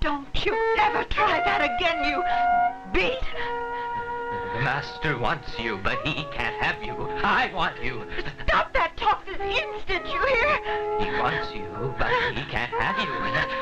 Don't you ever try that again, you beat! The master wants you, but he can't have you. I want you. Stop that talk this instant, you hear? He wants you, but he can't have you.